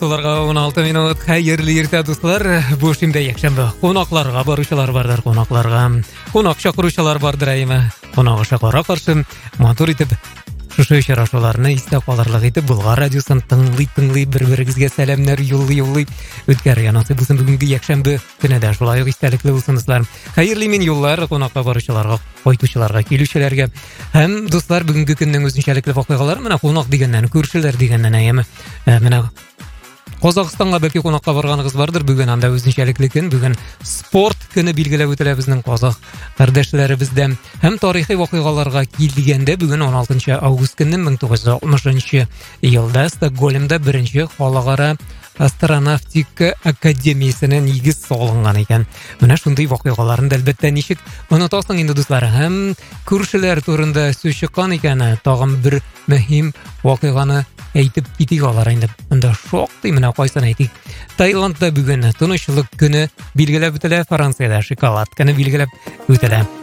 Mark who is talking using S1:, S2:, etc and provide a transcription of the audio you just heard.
S1: Оларға 16 минут қайырлы ерте достар. Бұл шимде екшембі қонақларға барушылар бардар, қонақ шақырушылар бардыр әйімі. Қонағы шақыра қаршы матур етіп шушы шарашуларына истеп қаларлық етіп Бұлғар радиосын тыңлай бір-біріңізге сәлемнер юллай өткәрген асы бұсын бүгінгі екшембі күнеді шулай истәліклі ұсыныстар. Қайырлы мен юллар қонаққа барушыларға, қойтушыларға, келушілерге. Әм достар бүгінгі күннің өзіншәліклі вақиғалар мына қонақ дегеннен, көршілер дегеннен әйемі. Мына Қазақстанға бәлки қонаққа барғаныңыз бардыр. Бүгін анда өзіншәліклі күн, бүгін спорт күні белгілеп өтілі біздің қазақ қардашылары бізде. Һәм тарихи вақиғаларға келгенде бүгін 16 август күнінің 1960 елда Стокгольмда бірінші халықара астронавтика академиясына негіз салынған екен. Мына шундай вақиғаларында әлбәттә ничек онытасың инде дуслар. Һәм күршеләр турында сөз шыққан екен. Тагын бір мөһим вақиғаны әйтеп китик алар инде. Монда шоқтай мына кайсын әйтик. Таиландда бүген тынычлык көне билгеләп үтелә, Франциядә шоколад көне билгеләп үтелә.